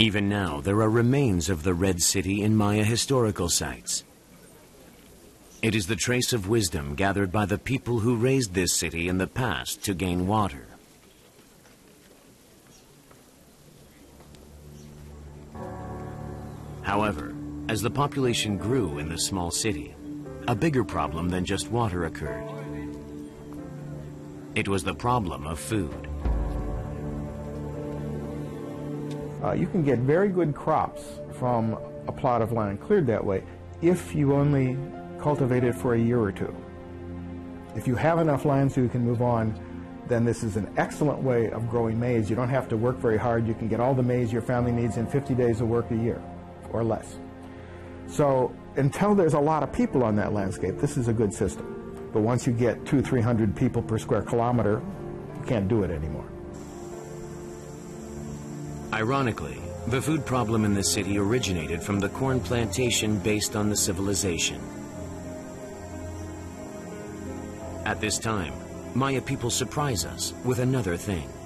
Even now, there are remains of the Red City in Maya historical sites. It is the trace of wisdom gathered by the people who raised this city in the past to gain water. However, as the population grew in the small city, a bigger problem than just water occurred. It was the problem of food. You can get very good crops from a plot of land cleared that way if you only cultivate it for a year or two. If you have enough land so you can move on, then this is an excellent way of growing maize. You don't have to work very hard. You can get all the maize your family needs in 50 days of work a year or less. So until there's a lot of people on that landscape, this is a good system. But once you get 200-300 people per square kilometer, you can't do it anymore. Ironically, the food problem in the city originated from the corn plantation based on the civilization. At this time, Maya people surprise us with another thing.